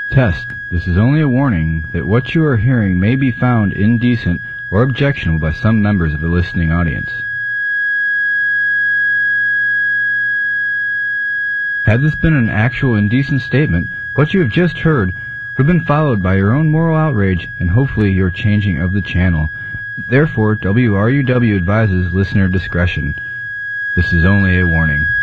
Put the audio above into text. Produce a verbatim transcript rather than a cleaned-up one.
Test. This is only a warning that what you are hearing may be found indecent or objectionable by some members of the listening audience. Had this been an actual indecent statement, what you have just heard would have been followed by your own moral outrage and hopefully your changing of the channel. Therefore, W R U W advises listener discretion. This is only a warning.